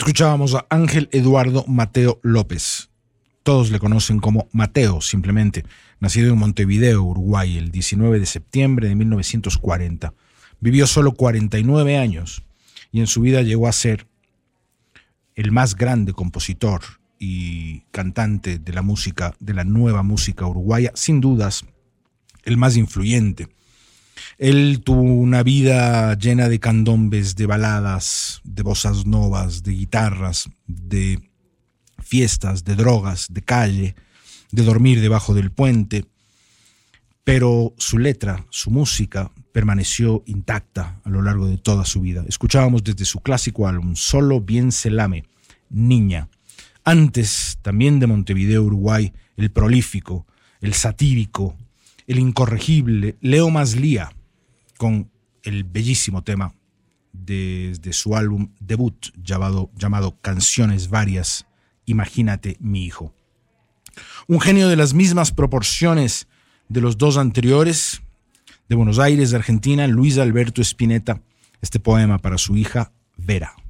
Escuchábamos a Ángel Eduardo Mateo López. Todos le conocen como Mateo, simplemente. Nacido en Montevideo, Uruguay, el 19 de septiembre de 1940. Vivió solo 49 años y en su vida llegó a ser el más grande compositor y cantante de la música, de la nueva música uruguaya, sin dudas, el más influyente. Él tuvo una vida llena de candombes, de baladas, de bossas novas, de guitarras, de fiestas, de drogas, de calle, de dormir debajo del puente, pero su letra, su música permaneció intacta a lo largo de toda su vida. Escuchábamos desde su clásico álbum Solo bien se lame, Niña. Antes, también de Montevideo, Uruguay, el prolífico, el satírico, el incorregible Leo Maslía, con el bellísimo tema desde su álbum debut llamado Canciones Varias, Imagínate mi hijo. Un genio de las mismas proporciones de los dos anteriores, de Buenos Aires, de Argentina, Luis Alberto Spinetta, este poema para su hija Vera.